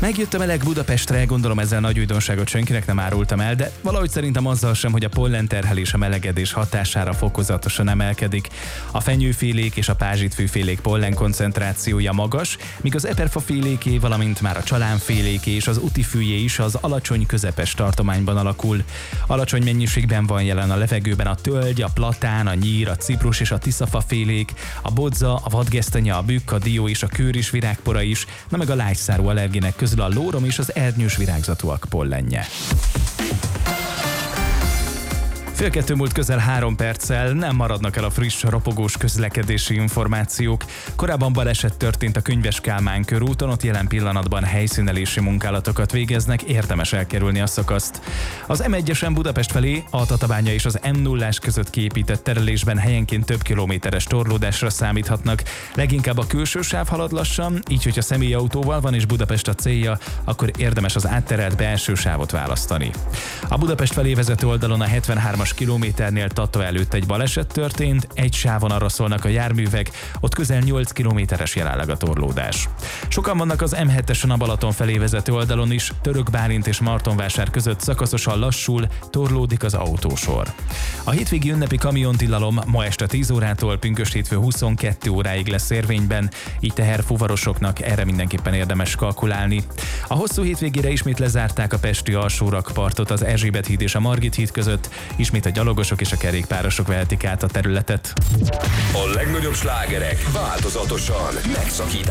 Megjött a meleg Budapestre, gondolom ezzel nagy újdonságot senkinek nem árultam el, de valahogy szerintem azzal sem, hogy a pollenterhelés a melegedés hatására fokozatosan emelkedik. A fenyőfélék és a pázsitfűfélék pollen koncentrációja magas, míg az eperfaféléké, valamint már a csalánféléké és az utifűjé is az alacsony közepes tartományban alakul. Alacsony mennyiségben van jelen a levegőben a tölgy, a platán, a nyír, a ciprus és a tiszafafélék, a bodza, a vadgesztenye, a bükk, a dió és a kőris virágpora is, na meg a lágyszárú allergének közül a lórom és az ernyős virágzatúak pollenje. 1:30 múlt közel 3 perccel, nem maradnak el a friss, ropogós közlekedési információk. Korábban baleset történt a Könyves Kálmán körúton, ott jelen pillanatban helyszínelési munkálatokat végeznek, érdemes elkerülni a szakaszt. Az M1-esen Budapest felé, a Tatabánya és az M0-ás között kiépített terelésben helyenként több kilométeres torlódásra számíthatnak. Leginkább a külső sáv halad lassan, így hogyha személyautóval van és Budapest a célja, akkor érdemes az átterelt belső sávot választani. A Budapest felé vezető oldalon a 73-as kilométernél Tata előtt egy baleset történt, egy sávon arra szólnak a járművek, ott közel 8 kilométeres jelenleg a torlódás. Sokan vannak az M7-esen a Balaton felé vezető oldalon is, Török Bálint és Martonvásár között szakaszosan lassul, torlódik az autósor. A hétvégi ünnepi kamiontilalom ma este 10 órától pünkösdhétfő 22 óráig lesz érvényben, így teherfuvarosoknak erre mindenképpen érdemes kalkulálni. A hosszú hétvégére ismét lezárták a pesti alsórakpartot az Erzsébet híd és a Margit híd között, ismét a gyalogosok és a kerékpárosok vehetik át a területet. A legnagyobb slágerek változatosan megszakítás